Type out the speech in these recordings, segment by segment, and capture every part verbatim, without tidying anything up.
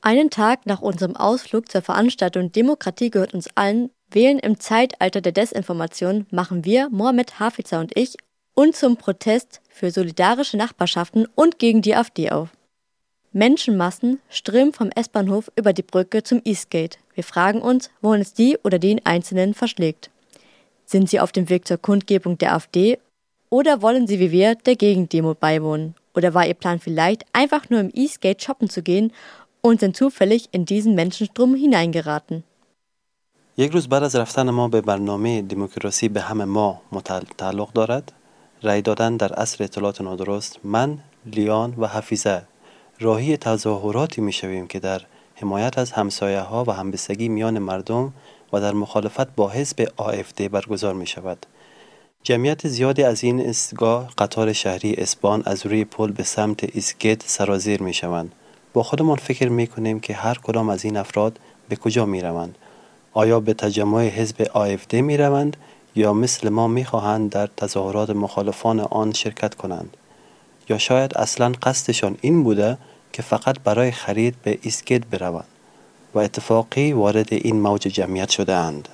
Einen Tag nach unserem Ausflug zur Veranstaltung Demokratie gehört uns allen, Wählen im Zeitalter der Desinformation, machen wir, Mohammed Hafiza und ich, uns zum Protest für solidarische Nachbarschaften und gegen die AfD auf. Menschenmassen strömen vom S-Bahnhof über die Brücke zum Eastgate. Wir fragen uns, wohin es die oder den Einzelnen verschlägt. Sind sie auf dem Weg zur Kundgebung der AfD oder wollen sie wie wir der Gegendemo beiwohnen? Oder war ihr Plan vielleicht, einfach nur im Eastgate shoppen zu gehen und sind zufällig in diesen Menschenstrom hineingeraten. یک روز بعد از رفتن ما به برنامه دموکراسی به همه ما تعلق دارد. رای دادن در عصر اطلاعات نادرست، من، لیان و حفیظه راهی تظاهراتی میشویم که در حمایت از همسایه ها و همبستگی میان مردم و در مخالفت با حزب آفد برگزار می شود. جمعیت زیادی از این ایستگاه قطار شهری اسبان از روی پل به سمت ایستگیت سرازیر می شوند. با خودمان فکر می کنیم که هر کدام از این افراد به کجا می روند؟ آیا به تجمع حزب آفد می روند یا مثل ما می خواهند در تظاهرات مخالفان آن شرکت کنند؟ یا شاید اصلا قصدشان این بوده که فقط برای خرید به ایستگیت بروند و اتفاقی وارد این موج جمعیت شده اند.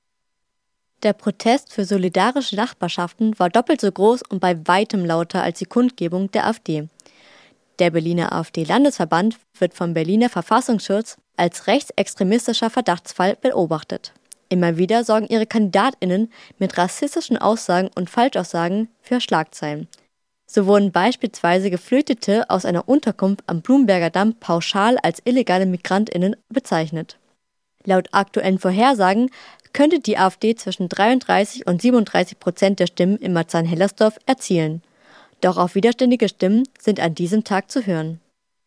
Der Protest für solidarische Nachbarschaften war doppelt so groß und bei weitem lauter als die Kundgebung der AfD. Der Berliner AfD-Landesverband wird vom Berliner Verfassungsschutz als rechtsextremistischer Verdachtsfall beobachtet. Immer wieder sorgen ihre KandidatInnen mit rassistischen Aussagen und Falschaussagen für Schlagzeilen. So wurden beispielsweise Geflüchtete aus einer Unterkunft am Blumberger Damm pauschal als illegale MigrantInnen bezeichnet. Laut aktuellen Vorhersagen könnte die AfD zwischen dreiunddreißig und siebenunddreißig Prozent der Stimmen in Marzahn-Hellersdorf erzielen. Doch auch widerständige Stimmen sind an diesem Tag zu hören.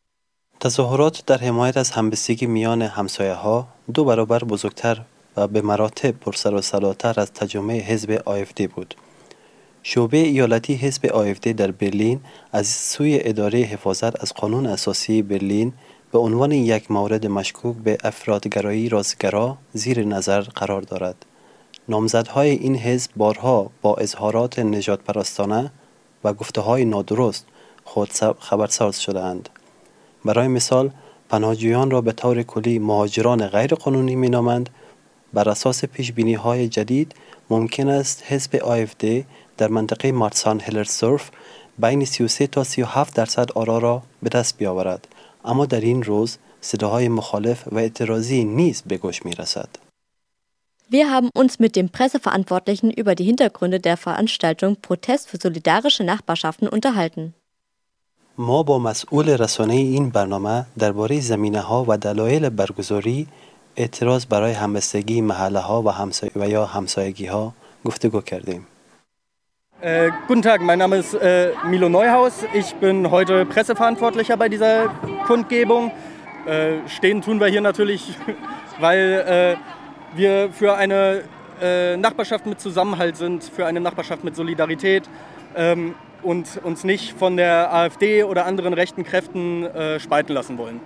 تظاهرات در حمایت از همبستگی میان همسایه‌ها دو برابر بزرگتر و به مراتب پرسر و صلاتر از تجمع حزب آفد بود. شعبه ایالتی حزب آفد در برلین از سوی اداره حفاظت از قانون اساسی برلین به عنوان یک مورد مشکوک به افراط‌گرایی رازگرا زیر نظر قرار دارد. نامزدهای این حزب بارها با اظهارات نژادپرستانه و گفته‌های نادرست خود خبرساز شده‌اند. برای مثال پناهجویان را به طور کلی مهاجران غیر قانونی می‌نامند. بر اساس پیش‌بینی‌های جدید ممکن است حزب آفد در منطقه مارسان هلرسدورف بین سی و سه تا سی و هفت درصد آرا را به دست بیاورد، اما در این روز صداهای مخالف و اعتراضی نیز به گوش می‌رسد. Wir haben uns mit dem Presseverantwortlichen über die Hintergründe der Veranstaltung Protest für solidarische Nachbarschaften unterhalten. ما با مسئول رسانه این برنامه درباره زمینه‌ها و دلایل برگزاری اعتراض برای همبستگی محله‌ها و همسایه و یا همسایگی‌ها گفتگو کردیم. Äh, guten Tag, mein Name ist äh, Milo Neuhaus. Ich bin heute Presseverantwortlicher bei dieser Kundgebung. Äh, stehen tun wir hier natürlich, weil äh, wir für eine äh, Nachbarschaft mit Zusammenhalt sind, für eine Nachbarschaft mit Solidarität ähm, und uns nicht von der AfD oder anderen rechten Kräften äh, spalten lassen wollen.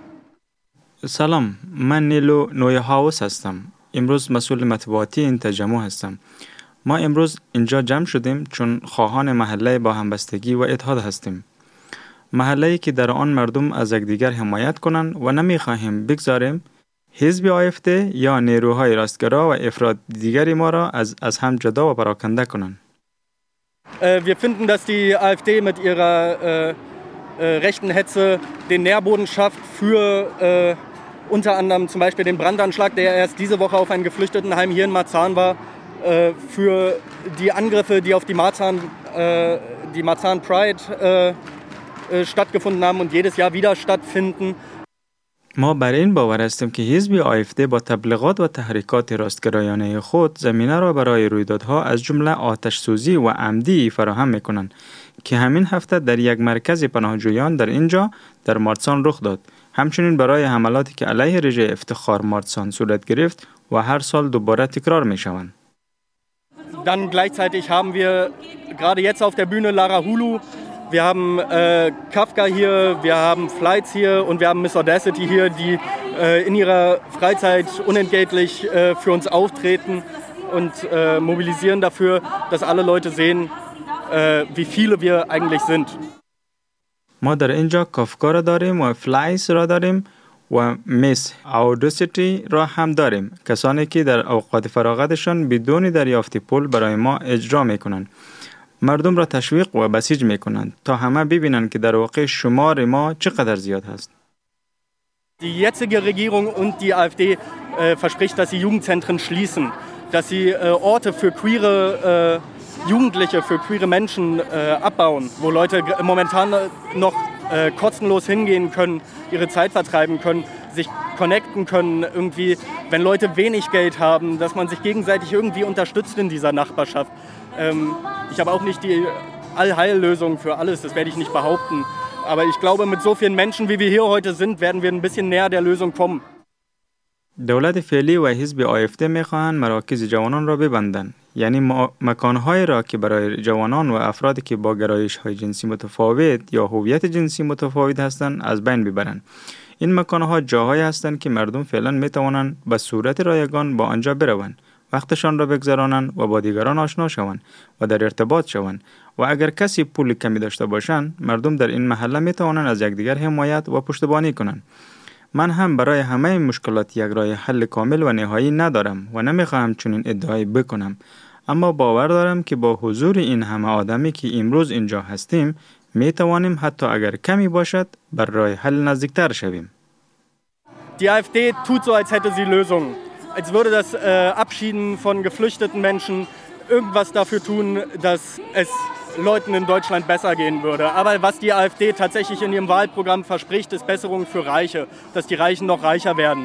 سلام، من نیلو نویهاوس هستم. امروز مسئول مطبوعاتی این تجمع هستم. ما امروز اینجا جمع شدیم چون خواهان محله با همبستگی و اتحاد هستیم. محله‌ای که در آن مردم از یکدیگر حمایت کنند و نمی‌خواهیم بگذاریم حزب آفد یا نیروهای راستگرا و افراد دیگری ما را از از هم جدا و پراکنده کنند. Wir finden, dass die AfD mit ihrer äh, äh, rechten Hetze den Nährboden schafft für äh, unter anderem zum Beispiel den Brandanschlag, der erst diese Woche auf ein Geflüchtetenheim hier in Marzahn war, äh, für die Angriffe, die auf die Marzahn, äh, die Marzahn Pride äh, äh, stattgefunden haben und jedes Jahr wieder stattfinden. ما بر این باور هستیم که حزب آفد با تبلیغات و تحریکات راستگرایانه خود زمینه را برای رویدادها از جمله آتش سوزی و عمدی فراهم می‌کنند که همین هفته در یک مرکز پناهجویان در اینجا در مارسان رخ داد. همچنین برای حملاتی که علیه رژه افتخار مارسان صورت گرفت و هر سال دوباره تکرار می‌شوند. Dann gleichzeitig haben wir gerade jetzt auf der Bühne Lara Hulu. Wir haben äh, Kafka hier, wir haben Flights hier und wir haben Miss Audacity hier, die äh, in ihrer Freizeit unentgeltlich äh, für uns auftreten und äh, mobilisieren dafür, dass alle Leute sehen, äh, wie viele wir eigentlich sind. ما در اینجا کافکا را داریم و فلایس را داریم و میس اودوسیتی را هم داریم، کسانی که در اوقات فراغتشان بدون دریافت پول برای ما اجرا میکنند. مردم را تشویق و بسیج میکنند تا همه ببینند که در واقع شمار ما چقدر زیاد هست. Die jetzige Regierung und die AfD äh, verspricht, dass sie Jugendzentren schließen, dass sie äh, Orte für queere äh, Jugendliche, für queere Menschen äh, abbauen, wo Leute momentan noch äh, kostenlos hingehen können, ihre Zeit vertreiben können, sich connecten können, irgendwie, wenn Leute wenig Geld haben, dass man sich gegenseitig irgendwie unterstützt in dieser Nachbarschaft. Ähm, ich habe auch nicht die Allheillösung für alles, das werde ich nicht behaupten. Aber ich glaube, mit so vielen Menschen, wie wir hier heute sind, werden wir ein bisschen näher der Lösung kommen. دولت فعلی و حزب آیفده میخواهند مراکز جوانان را ببندند، یعنی مکانهایی را که برای جوانان و افرادی که با گرایش‌های جنسی متفاوت یا هویت جنسی متفاوت هستند از بین ببرند. این مکانها جاهایی هستند که مردم فعلا میتوانند به صورت رایگان با آنجا بروند، وقتشان را بگذرانند و با دیگران آشنا شوند و در ارتباط شوند و اگر کسی پول کمی داشته باشند، مردم در این محله میتوانند از یکدیگر حمایت و پشتیبانی کنند. من هم برای همه مشکلات یک راه حل کامل و نهایی ندارم و نمیخواهم چنین ادعایی بکنم، اما باور دارم که با حضور این همه آدمی که امروز اینجا هستیم میتوانیم حتی اگر کمی باشد بر راه حل نزدیکتر شویم. Die AfD tut so, als hätte sie Lösungen. Als würde das äh, Abschieden von geflüchteten Menschen irgendwas dafür tun, dass es Leuten in Deutschland besser gehen würde. Aber was die AfD tatsächlich in ihrem Wahlprogramm verspricht, ist Besserung für Reiche, dass die Reichen noch reicher werden.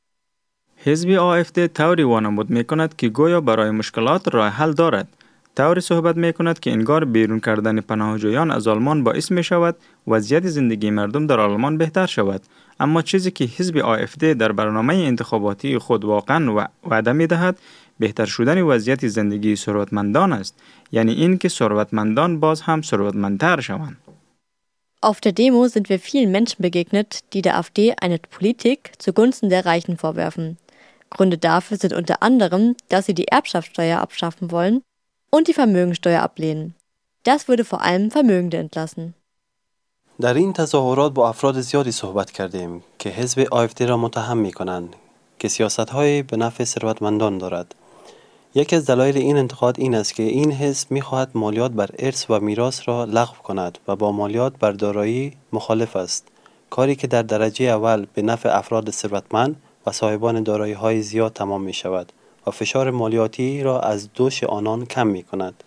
حزب آیفده طوری وانمود میکند که گویا برای مشکلات راه حل دارد. طوری صحبت میکند که انگار بیرون کردن پناهجویان از آلمان باعث می شود وضعیت زندگی مردم در آلمان بهتر شود. اما چیزی که حزب آیفده در برنامه انتخاباتی خود واقعا وعده می دهد بهتر شدن وضعیت زندگی ثروتمندان است، یعنی این که ثروتمندان باز هم ثروتمندتر شوند. Auf der Demo sind wir vielen Menschen begegnet, die der AfD eine Politik zugunsten der Reichen vorwerfen. Gründe dafür sind unter anderem, dass sie die Erbschaftssteuer abschaffen wollen und die Vermögensteuer ablehnen. Das würde vor allem Vermögende entlassen. در این تظاهرات با افراد زیادی صحبت کردیم که حزب آیفده را متهم می‌کنند که سیاست‌های به نفع ثروتمندان دارد. یکی از دلایل این انتقاد این است که این حزب می‌خواهد مالیات بر ارث و میراث را لغو کند و با مالیات بر دارایی مخالف است، کاری که در درجه اول به نفع افراد ثروتمند و صاحبان دارایی‌های زیاد تمام می‌شود و فشار مالیاتی را از دوش آنان کم می‌کند.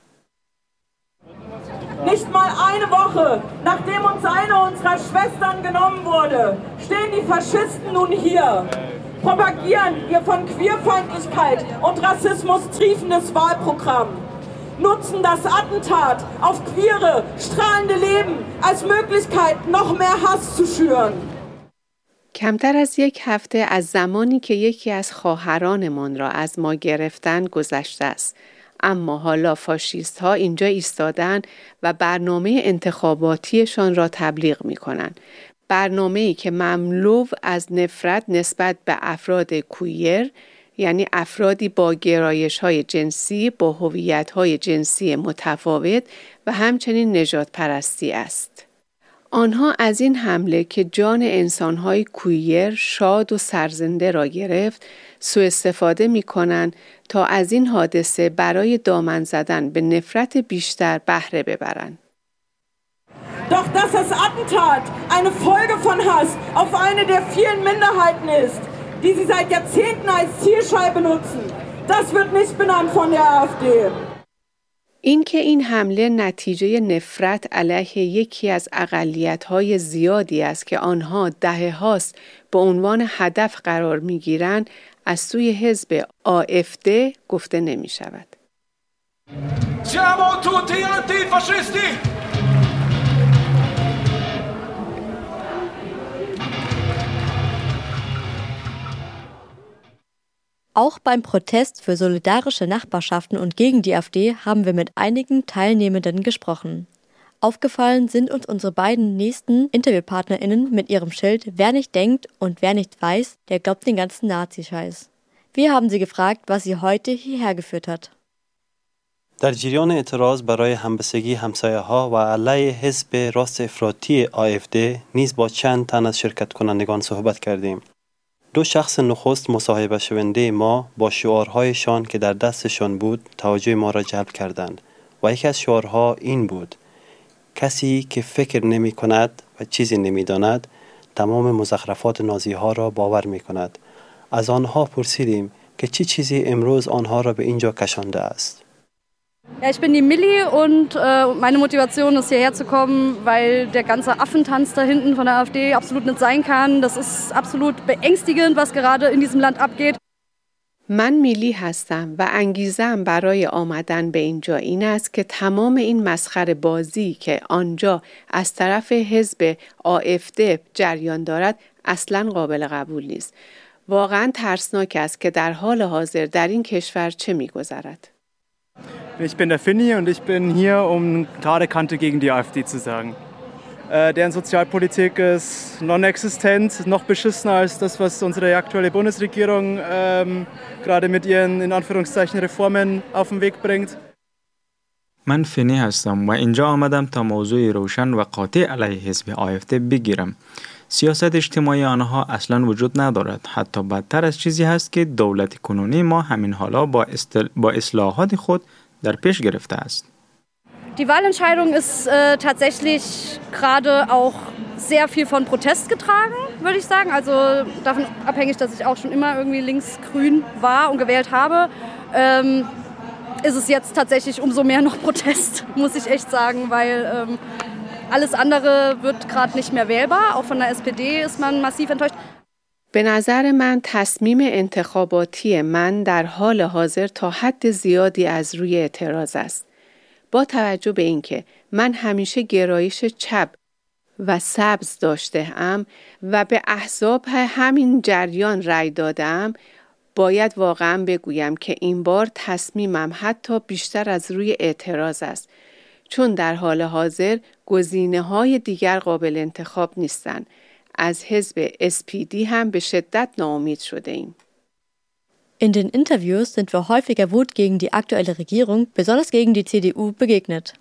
Nicht mal eine Woche, nachdem uns eine unserer Schwestern genommen wurde, stehen die Faschisten nun hier, propagieren ihr von Queerfeindlichkeit und Rassismus triefendes Wahlprogramm, nutzen das Attentat auf queere, strahlende Leben als Möglichkeit, noch mehr Hass zu schüren. کمتر از یک هفته از زمانی که یکی از خواهرانمان را از ما گرفتن گذشته است. اما حالا فاشیست ها اینجا ایستادن و برنامه انتخاباتیشان را تبلیغ می کنند. برنامه‌ای که مملو از نفرت نسبت به افراد کویر، یعنی افرادی با گرایش های جنسی، با هویت های جنسی متفاوت و همچنین نژاد پرستی است. آنها از این حمله که جان انسان‌های کویر شاد و سرزنده را گرفت سوء استفاده می‌کنند تا از این حادثه برای دامن زدن به نفرت بیشتر بهره ببرند. Doch dass das Attentat eine Folge von Hass auf eine der vielen Minderheiten ist, die sie seit Jahrzehnten als Zielscheibe nutzen, das wird nicht benannt von der AfD. این که این حمله نتیجه نفرت علیه یکی از اقلیت‌های زیادی است که آنها دهه‌هاست به عنوان هدف قرار می‌گیرند، از سوی حزب آیفده گفته نمی‌شود. Siamo tutti antifascisti! Auch beim Protest für solidarische Nachbarschaften und gegen die AfD haben wir mit einigen Teilnehmenden gesprochen. Aufgefallen sind uns unsere beiden nächsten InterviewpartnerInnen mit ihrem Schild „Wer nicht denkt und wer nicht weiß, der glaubt den ganzen Nazi-Scheiß". Wir haben sie gefragt, was sie heute hierher geführt hat. در جریان اعتراض برای همبستگی همسایه‌ها و علیه حزب راست افراطی آی اف دی نیز با چند تن از شرکت کنندگان صحبت کردیم. دو شخص نخست مصاحبه شونده ما با شعارهایشان که در دستشان بود توجه ما را جلب کردند و یکی از شعارها این بود: کسی که فکر نمی کند و چیزی نمی داند تمام مزخرفات نازی ها را باور می کند. از آنها پرسیدیم که چی چیزی امروز آنها را به اینجا کشانده است. Ja, ich bin die Milli und äh, meine Motivation ist hierher zu kommen, weil der ganze Affentanz da hinten von der AfD absolut nicht sein kann. Das ist absolut beängstigend, was gerade in diesem Land abgeht. من میلی هستم و انگیزه‌ام برای آمدن به اینجا این است که تمام این مسخره بازی که آنجا از طرف حزب آی اف دی جریان دارد اصلاً قابل قبول نیست. واقعاً ترسناک است که در حال حاضر در این کشور چه می‌گذرد. Ich bin der Finny und ich bin hier, um gerade Kante gegen die AfD zu sagen. Äh, deren Sozialpolitik ist non-existent, noch beschissener als das, was unsere aktuelle Bundesregierung ähm, gerade mit ihren, in Anführungszeichen, Reformen auf den Weg bringt. من فینی هستم و اینجا آمدم تا موضوع روشن و قاطع علیه حزب آی اف دی بگیرم. سیاست اجتماعی آنها اصلا وجود ندارد. حتی بدتر از چیزی هست که دولت کنونی ما همین حالا با, استل... با اصلاحات خود در پیش گرفته است. Die Wahlentscheidung ist äh, tatsächlich gerade auch sehr viel von Protest getragen, würde ich sagen. Also davon abhängig, dass ich auch schon immer irgendwie links-grün war und gewählt habe, ähm, ist es jetzt tatsächlich umso mehr noch Protest, muss ich echt sagen, weil ähm, alles andere wird gerade nicht mehr wählbar. Auch von der S P D ist man massiv enttäuscht. به نظر من تصمیم انتخاباتی من در حال حاضر تا حد زیادی از روی اعتراض است. با توجه به اینکه من همیشه گرایش چپ و سبز داشته‌ام و به احزاب همین جریان رأی دادم، باید واقعا بگویم که این بار تصمیمم حتی بیشتر از روی اعتراض است، چون در حال حاضر گزینه‌های دیگر قابل انتخاب نیستند. از حزب اس پی دی هم به شدت ناامید شده ایم. In den Interviews sind wir häufiger Wut gegen die aktuelle Regierung, besonders gegen die C D U, begegnet.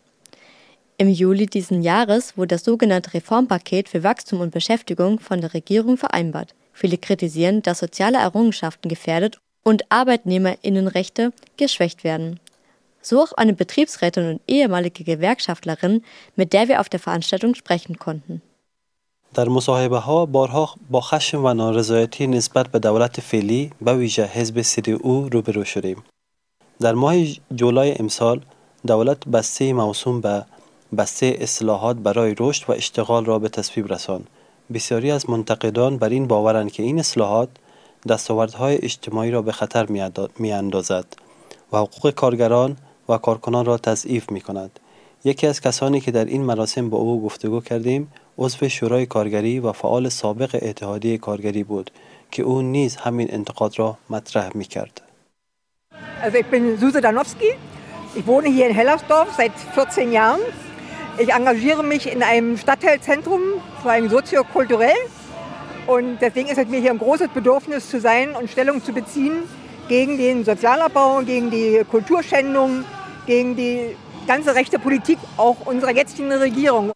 Im Juli diesen Jahres wurde das sogenannte Reformpaket für Wachstum und Beschäftigung von der Regierung vereinbart. Viele kritisieren, dass soziale Errungenschaften gefährdet und ArbeitnehmerInnenrechte geschwächt werden. So auch eine Betriebsrätin und ehemalige Gewerkschaftlerin, mit der wir auf der Veranstaltung sprechen konnten. در مصاحبه ها بارها با خشم و نارضایتی نسبت به دولت فعلی به ویژه حزب سی دی او روبرو شدیم. در ماه جولای امسال دولت بسته موسوم به بسته اصلاحات برای رشد و اشتغال را به تصویب رساند. بسیاری از منتقدان بر این باورند که این اصلاحات دستاوردهای اجتماعی را به خطر می‌اندازد و حقوق کارگران و کارکنان را تضعیف می‌کند. یکی از کسانی که در این مراسم با او گفتگو کردیم عضو شورای کارگری و فعال سابق اتحادیه کارگری بود که او نیز همین انتقاد را مطرح می‌کرد. Also ich bin Suse Danowski. Ich wohne hier in Hellersdorf seit vierzehn Jahren. Ich engagiere mich in einem Stadtteilzentrum, vor allem soziokulturell. Und deswegen ist es mir hier ein großes Bedürfnis zu sein und Stellung zu beziehen gegen den Sozialabbau, gegen die Kulturschändung, gegen die ganze rechte Politik auch unserer jetzigen Regierung.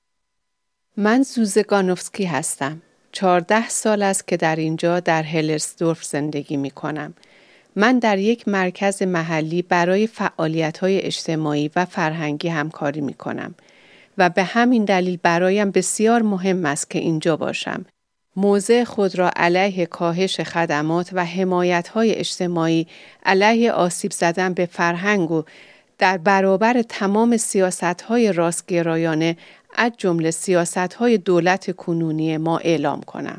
من زوزه گانوفسکی هستم. چهارده سال است که در اینجا در هلرسدورف زندگی می کنم. من در یک مرکز محلی برای فعالیت‌های اجتماعی و فرهنگی همکاری می کنم و به همین دلیل برایم بسیار مهم است که اینجا باشم. موضع خود را علیه کاهش خدمات و حمایت‌های اجتماعی علیه آسیب زدن به فرهنگ و در برابر تمام سیاست‌های راستگرایانه از جمله سیاست‌های دولت کنونی ما اعلام کنم.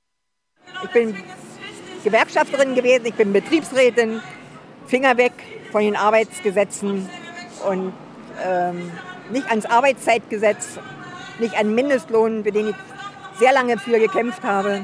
Ich bin Gewerkschafterin gewesen, ich bin Betriebsrätin, Finger weg von den Arbeitsgesetzen und ähm, nicht ans Arbeitszeitgesetz, nicht an Mindestlohn, für den ich sehr lange für gekämpft habe.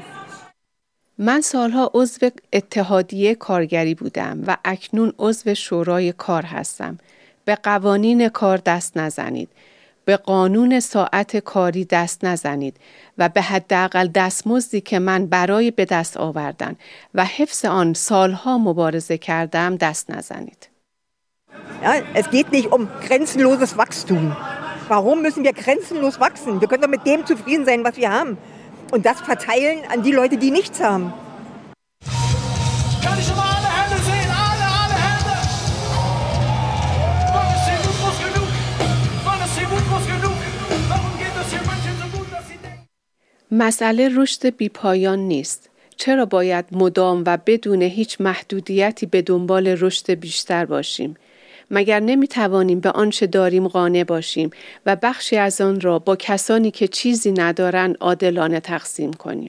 من سالها عضو اتحادیه کارگری بودم و اکنون عضو شورای کار هستم. به قوانین کار دست نزنید. به قانون ساعت کاری دست نزنید و به حداقل دستمزدی که من برای به دست آوردن و حفظ آن سالها مبارزه کردم دست نزنید. Ja, es geht nicht um grenzenloses Wachstum. Warum müssen wir grenzenlos wachsen? Wir können doch mit dem zufrieden sein, was wir haben. Und das verteilen an die Leute, die nichts haben. Kann ich schon mal alle Hände sehen? Alle, alle Hände! Wann ist hier gut genug? Wann ist hier gut genug? Warum geht es hier manchen so gut, dass sie denken? مسئله رشد بی‌پایان نیست. چرا باید مدام و بدون هیچ محدودیتی به دنبال رشد بیشتر باشیم؟ مگر نمی توانیم به آنچه داریم قانع باشیم و بخشی از آن را با کسانی که چیزی ندارند عادلانه تقسیم کنیم؟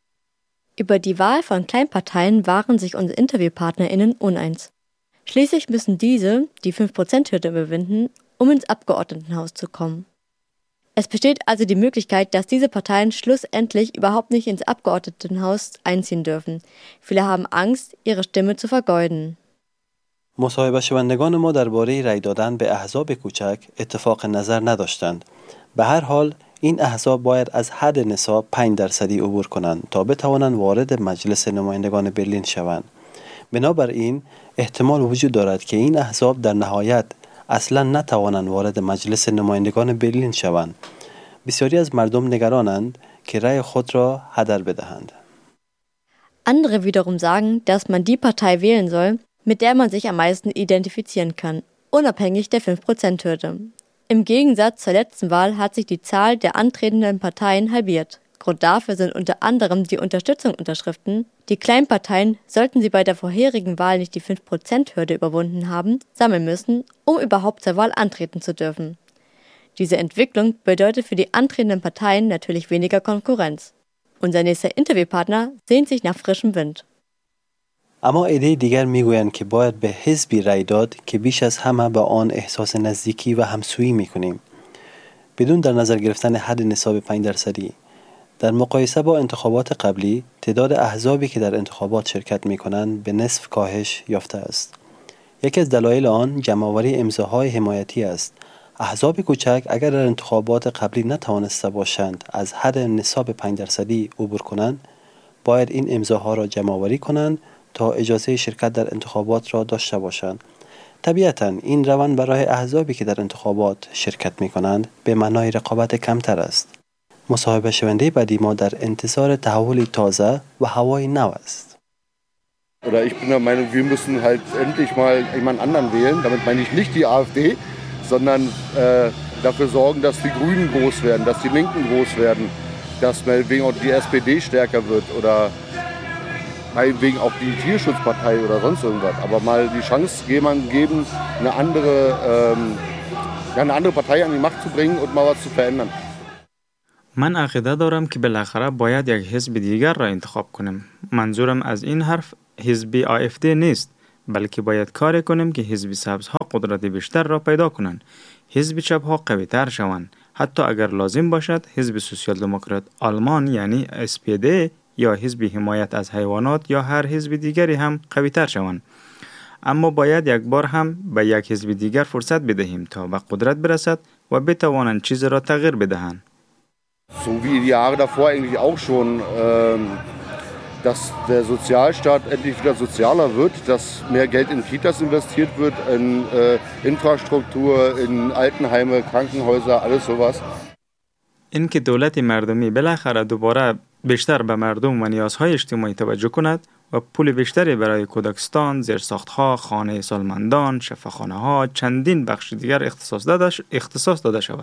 Über die Wahl von Kleinparteien waren sich unsere InterviewpartnerInnen uneins. Schließlich müssen diese die fünf Prozent Hürde überwinden, um ins Abgeordnetenhaus zu kommen. Es besteht also die Möglichkeit, dass diese Parteien schlussendlich überhaupt nicht ins Abgeordnetenhaus einziehen dürfen. Viele haben Angst, ihre Stimme zu vergeuden. مصاحبه شوندگان ما درباره رای دادن به احزاب کوچک اتفاق نظر نداشتند. به هر حال این احزاب باید از حد نصاب پنج درصدی عبور کنند تا بتوانند وارد مجلس نمایندگان برلین شوند. بنابراین احتمال وجود دارد که این احزاب در نهایت اصلا نتوانند وارد مجلس نمایندگان برلین شوند. بسیاری از مردم نگرانند که رای خود را هدر بدهند. Andere wiederum sagen, dass man die Partei wählen soll, mit der man sich am meisten identifizieren kann, unabhängig der fünf Prozent Hürde. Im Gegensatz zur letzten Wahl hat sich die Zahl der antretenden Parteien halbiert. Grund dafür sind unter anderem die Unterstützungsunterschriften. Die Kleinparteien, sollten sie bei der vorherigen Wahl nicht die fünf Prozent Hürde überwunden haben, sammeln müssen, um überhaupt zur Wahl antreten zu dürfen. Diese Entwicklung bedeutet für die antretenden Parteien natürlich weniger Konkurrenz. Unser nächster Interviewpartner sehnt sich nach frischem Wind. اما ایده دیگر میگویند که باید به حزبی رای داد که بیش از همه با آن احساس نزدیکی و همسویی میکنیم. بدون در نظر گرفتن حد نصاب پنج درصدی. در مقایسه با انتخابات قبلی، تعداد احزابی که در انتخابات شرکت میکنند به نصف کاهش یافته است. یکی از دلایل آن جمع‌آوری امضاهای حمایتی است. احزاب کوچک اگر در انتخابات قبلی نتوانسته باشند از حد نصاب پنج درصدی عبور کنند، باید این امضاها را جمع‌آوری کنند تا اجازه شرکت در انتخابات را داشته باشند. طبیعتاً این روند برای احزابی که در انتخابات شرکت می‌کنند به معنای رقابت کمتر است. مصاحبه شونده بعدی ما در انتظار تحولی تازه و هوای نو است. Oder ich bin der Meinung, wir müssen halt endlich mal jemand anderen wählen. Damit meine ich nicht die AfD, sondern äh, dafür sorgen, dass die Grünen groß werden, dass die Linken groß werden, dass meinetwegen auch die S P D stärker wird oder meinetwegen auch die Tierschutzpartei oder sonst irgendwas. Aber mal die Chance jemandem geben, eine andere, ähm, ja, eine andere Partei an die Macht zu bringen und mal was zu verändern. من عقیده دارم که بالاخره باید یک حزب دیگر را انتخاب کنیم. منظورم از این حرف حزب آی اف دی نیست، بلکه باید کار کنیم که حزب سبزها قدرت بیشتر را پیدا کنند. حزب چپها قوی تر شوند. حتی اگر لازم باشد حزب سوسیال دموکرات آلمان یعنی اس پی دی یا حزب حمایت از حیوانات یا هر حزب دیگری هم قوی تر شوند. اما باید یک بار هم به یک حزب دیگر فرصت بدهیم تا به قدرت برسد و بتوانند چیز را تغییر بدهند. So wie die Jahre davor eigentlich auch schon, ähm, dass der Sozialstaat endlich wieder sozialer wird, dass mehr Geld in Kitas investiert wird, in äh, Infrastruktur, in Altenheime, Krankenhäuser, alles sowas. اینکه دولت مردمی بالاخره دوباره بیشتر به مردم و نیازهای اجتماعی توجه کند و پول بیشتری برای کودکستان، زیرساختها، خانه سالمندان، شفاخانه‌ها، چندین بخش دیگر اختصاص داده اختصاص داده شود.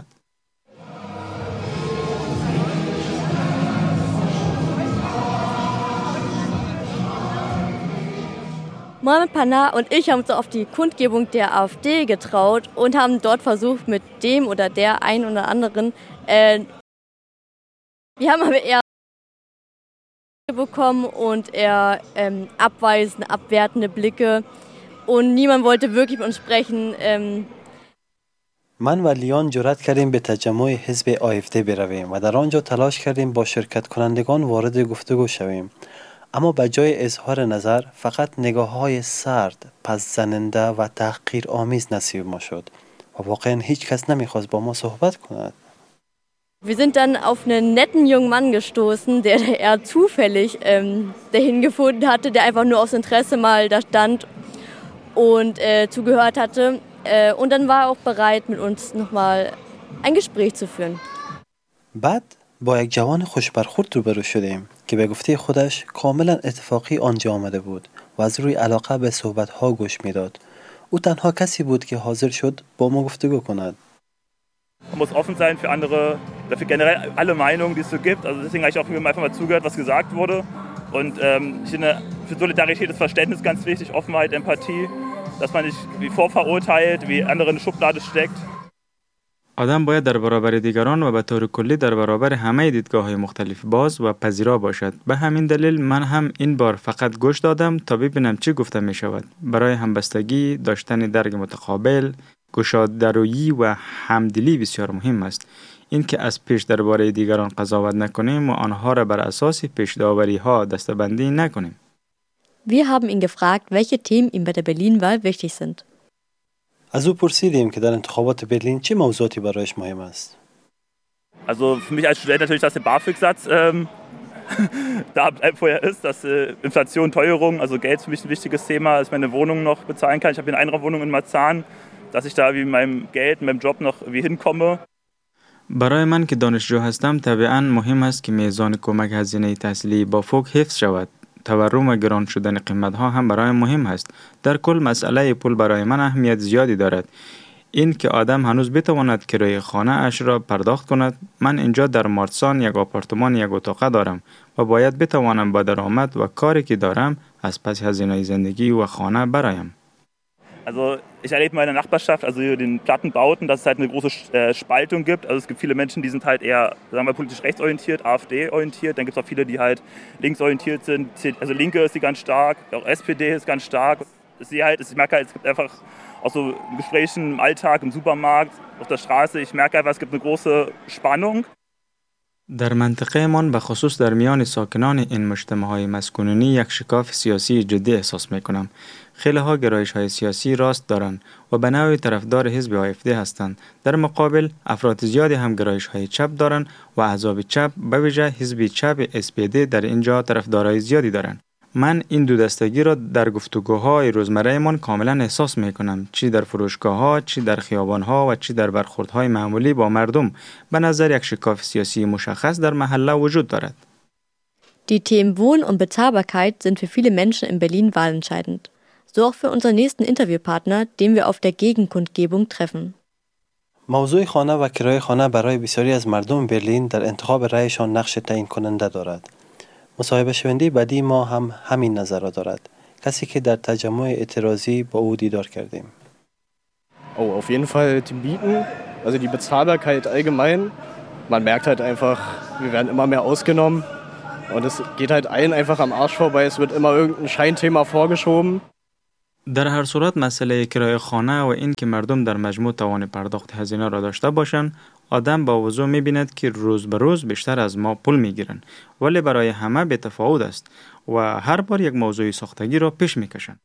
Mohamed Panah und ich haben uns auf die Kundgebung der AfD getraut und haben dort versucht, mit dem oder der einen oder anderen, äh, wir haben aber eher bekommen und eher ähm, abweisende, abwertende Blicke und niemand wollte wirklich mit uns sprechen. Ähm. من و لیان جرأت کردیم به تجمع حزب آی اف دی برویم و در آنجا تلاش کردیم با شرکت کنندگان وارد گفتگو شویم. اما به جای اظهار نظر فقط نگاه‌های سرد، پس زننده و تحقیر آمیز نصیب ما شد و واقعا هیچ کس نمیخواست با ما صحبت کند. Wir sind dann auf einen netten jungen Mann gestoßen, der eher zufällig ähm, dahin gefunden hatte, der einfach nur aus Interesse mal da stand und äh, zugehört hatte. Äh, und dann war er auch bereit, mit uns nochmal ein Gespräch zu führen. بعد با یک جوان خوشبرخورد روبرو شدیم که به گفته خودش کاملا اتفاقی آنجا آمده بود و از روی علاقه به صحبت‌ها گوش می‌داد. او تنها کسی بود که حاضر شد با ما گفتگو کند. Man muss offen sein für andere, für generell alle Meinungen, die es so gibt. Also deswegen habe ich auch einfach mal zugehört, was gesagt wurde. Und ähm, ich finde, für Solidarität ist Verständnis ganz wichtig, Offenheit, Empathie, dass man nicht wie vorverurteilt, wie andere in eine Schublade steckt. آدم باید در برابر دیگران و به طور کلی در برابر همه دیدگاه‌های مختلف باز و پذیرا باشد. به همین دلیل من هم این بار فقط گوش دادم تا ببینم چی گفته می شود. برای همبستگی داشتن درک متقابل، گشاده‌رویی و همدلی بسیار مهم است. این که از پیش درباره دیگران قضاوت نکنیم و آنها را بر اساس پیش‌داوری‌ها دسته‌بندی نکنیم. Wir haben ihn gefragt, welche Themen ihm bei der Berlin-Wahl wichtig sind. از او پرسیدیم که در انتخابات برلین چه موضوعاتی برایش مهم است. Also für mich als Student natürlich, dass der BAföG-Satz ähm, da bleibt, wo er ist, dass äh, Inflation, Teuerung, also Geld ist für mich ein wichtiges Thema, dass ich meine Wohnung noch bezahlen kann. Ich habe hier eine Einraumwohnung in Marzahn, dass ich da wie mit meinem Geld, mit meinem Job noch wie hinkomme. برای من که دانشجو هستم طبعاً مهم است که میزان کمک هزینه تحصیلی بافوق حفظ شود. تورم و گران شدن قیمت‌ها هم برای مهم است. در کل مسئله پول برای من اهمیت زیادی دارد. این که آدم هنوز بتواند کرایه خانه اش را پرداخت کند. من اینجا در مارسان یک آپارتمان یک اتاقه دارم و باید بتوانم با درآمد و کاری که دارم از پس هزینه زندگی و خانه برایم. Also ich erlebe in meiner Nachbarschaft, also den Plattenbauten, dass es halt eine große Spaltung gibt. Also es gibt viele Menschen, die sind halt eher, sagen wir, politisch rechtsorientiert, AfD-orientiert. Dann gibt es auch viele, die halt linksorientiert sind. Also Linke ist sie ganz stark, auch S P D ist ganz stark. Ich sehe halt, ich merke halt, es gibt einfach auch so Gespräche im Alltag, im Supermarkt, auf der Straße. Ich merke einfach, es gibt eine große Spannung. در منطقه من به خصوص در میان ساکنان این مجتمع‌های مسکونی یک شکاف سیاسی جدی احساس می‌کنم. خیلی ها گرایش‌های سیاسی راست دارند و به نوعی طرفدار حزب آی‌اف‌دی هستند. در مقابل افراد زیادی هم گرایش‌های چپ دارند و احزاب چپ به ویژه حزب چپ اس پی دی در اینجا طرفدارای زیادی دارند. من این دو دستگی را در گفتگوهای روزمره‌مان کاملا احساس می‌کنم، چی در فروشگاه‌ها، چی در خیابان‌ها و چی در برخوردهای معمولی با مردم. به نظر یک شکاف سیاسی مشخص در محله وجود دارد. Die Themen Wohnen und Bezahlbarkeit sind für viele Menschen in Berlin wahlentscheidend. So auch für unseren nächsten Interviewpartner, den wir auf der Gegenkundgebung treffen. موضوع خانه و کرایه خانه برای بسیاری از مردم برلین در انتخاب رأیشان نقش تعیین کننده دارد. مصاحبه شونده بعدی ما هم همین نظر را دارد. کسی که در تجمع اعتراضی با او دیدار کردیم. Oh, auf jeden Fall die Mieten, also die Bezahlbarkeit allgemein. Man merkt halt einfach, wir werden immer mehr ausgenommen und es geht halt allen einfach am Arsch vorbei. Es wird immer irgendein Scheinthema vorgeschoben. در هر صورت مسئله کرایه خانه و این که مردم در مجموع توان پرداخت هزینه را داشته باشند، آدم با وضوح می‌بیند که روز به روز بیشتر از ما پول می‌گیرند، ولی برای همه به تفاوت است و هر بار یک موضوع ساختگی را پیش می‌کشند.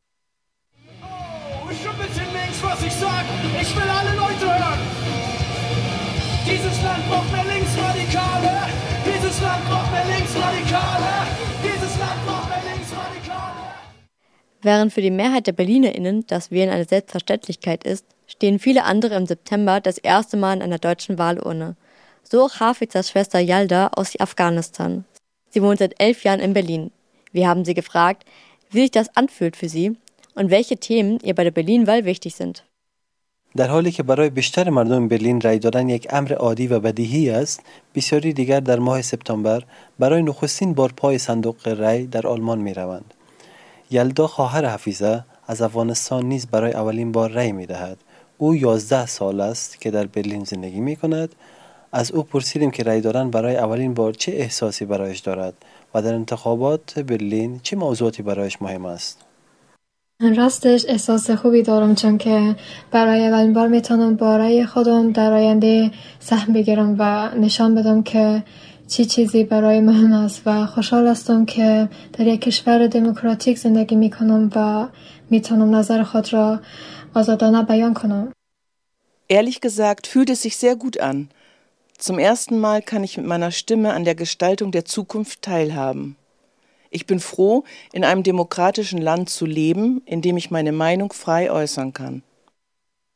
Während für die Mehrheit der BerlinerInnen das Wählen eine Selbstverständlichkeit ist, stehen viele andere im September das erste Mal in einer deutschen Wahlurne. So auch Hafizas Schwester Yalda aus Afghanistan. Sie wohnt seit elf Jahren in Berlin. Wir haben sie gefragt, wie sich das anfühlt für sie und welche Themen ihr bei der Berlin-Wahl wichtig sind. در حالی که برای بیشتر مردم برلین رای دادن یک امر عادی و بدیهی است، بسیاری دیگر در ماه سپتامبر برای نخستین بار پای صندوق رای در آلمان می روند. یلدا خواهر حفیظه از افغانستان نیز برای اولین بار رای می دهد. او یازده سال است که در برلین زندگی می کند. از او پرسیدیم که رای دادن برای اولین بار چه احساسی برایش دارد و در انتخابات برلین چه موضوعاتی برایش مهم است. راستش احساس خوبی دارم چون که برای اولین بار میتونم با رای خودم در آینده سهم بگیرم و نشان بدم که چی چیزی برای مهم است و خوشحال هستم که در یک کشور دموکراتیک زندگی میکنم و میتونم نظر خود را آزادانه بیان کنم. Ehrlich gesagt fühlt es sich sehr gut an. Zum ersten Mal kann ich mit meiner Stimme an der Gestaltung der Zukunft teilhaben. Ich bin froh, in einem demokratischen Land zu leben, in dem ich meine Meinung frei äußern kann.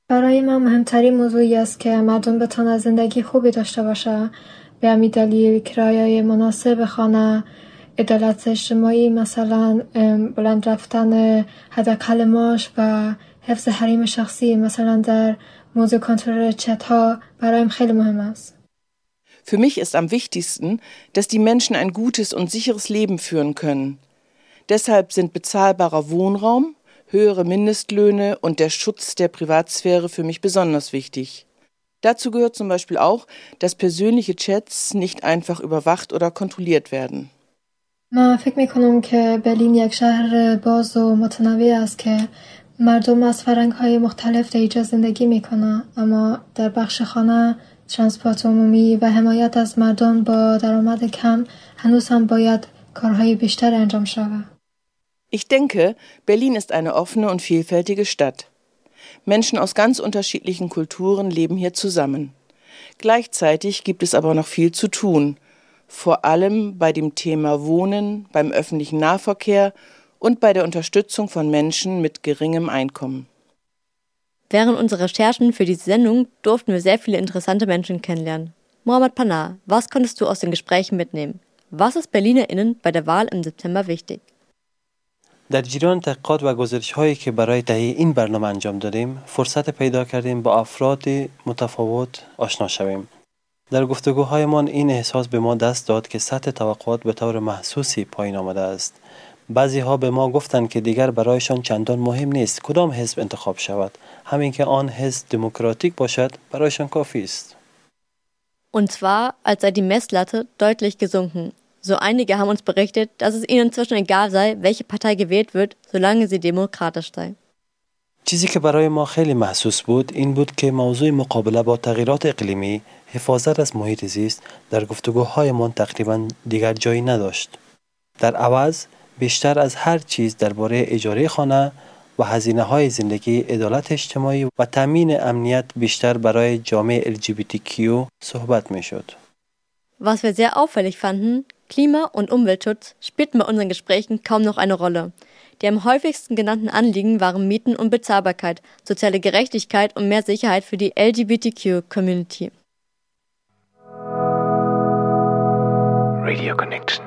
برای من مهمترین موضوعی است که مردم بتونن زندگی خوبی داشته باشه. به همین دلیل کرایه مناسب خانه، عدالت اجتماعی، مثلا بلند رفتن حداقل معاش و حفظ حریم شخصی، مثلا در موضوع کنترل چت‌ها برایم خیلی مهم است. Für mich ist am wichtigsten, dass die Menschen ein gutes und sicheres Leben führen können. Deshalb sind bezahlbarer Wohnraum, höhere Mindestlöhne und der Schutz der Privatsphäre für mich besonders wichtig. Dazu gehört zum Beispiel auch, dass persönliche Chats nicht einfach überwacht oder kontrolliert werden. من فکر میکنم که برلین یک شهر باز و متنوع است که مردم از فرهنگ‌های مختلف در اینجا زندگی میکنن، اما در بخش خانه، ترانسپورت عمومی و حمایت از مردم با درآمد کم هنوز هم باید کارهای بیشتر انجام شود. Ich denke, Berlin ist eine offene und vielfältige Stadt. Menschen aus ganz unterschiedlichen Kulturen leben hier zusammen. Gleichzeitig gibt es aber noch viel zu tun, vor allem bei dem Thema Wohnen, beim öffentlichen Nahverkehr und bei der Unterstützung von Menschen mit geringem Einkommen. Während unserer Recherchen für diese Sendung durften wir sehr viele interessante Menschen kennenlernen. Mohammad Pannah, was konntest du aus den Gesprächen mitnehmen? Was ist BerlinerInnen bei der Wahl im September wichtig? در جریان تحقیقات و گزارش‌هایی که برای تهیه این برنامه انجام دادیم، فرصت پیدا کردیم با افراد متفاوت آشنا شویم. در گفتگوهایمان این احساس به ما دست داد که سطح توقعات به طور محسوسی پایین آمده است. بعضی‌ها به ما گفتند که دیگر برایشان چندان مهم نیست کدام حزب انتخاب شود، همین که آن حزب دموکراتیک باشد برایشان کافی است. Und zwar, als sei die Messlatte deutlich gesunken. So einige haben uns berichtet, dass es ihnen inzwischen egal sei, welche Partei gewählt wird, solange sie demokratisch sei. چیزی که برای ما خیلی محسوس بود این بود که موضوع مقابله با تغییرات اقلیمی، حفاظت از محیط زیست در گفتگوهایمان تقریباً دیگر جایی نداشت. در عوض بیشتر از هر چیز درباره اجاره خانه و هزینه‌های زندگی، عدالت اجتماعی و تامین امنیت بیشتر برای جامعه ال جی بی تی کیو صحبت می‌شد. Was wir sehr auffällig fanden, Klima- und Umweltschutz spielten bei unseren Gesprächen kaum noch eine Rolle. Die am häufigsten genannten Anliegen waren Mieten und Bezahlbarkeit, soziale Gerechtigkeit und mehr Sicherheit für die L G B T Q-Community. Radio Connection.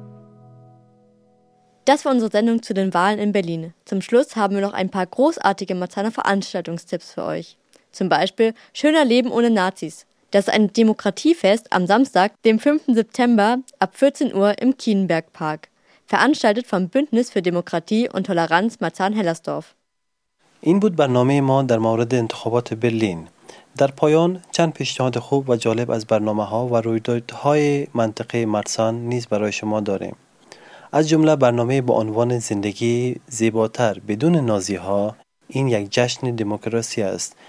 Das war unsere Sendung zu den Wahlen in Berlin. Zum Schluss haben wir noch ein paar großartige Marzahner Veranstaltungstipps für euch. Zum Beispiel Schöner Leben ohne Nazis. Das ist ein Demokratiefest am Samstag, dem fünften September ab vierzehn Uhr im Kienbergpark. Veranstaltet vom Bündnis für Demokratie und Toleranz Marzahn-Hellersdorf. این بود برنامه ما در مورد انتخابات برلین. در پایان چند پیشنهاد خوب و جالب از برنامه‌ها و رویدادهای منطقه مرسان نیز برای شما داریم. از جمله برنامه با عنوان زندگی زیباتر بدون نازی‌ها، این یک جشن دموکراسی است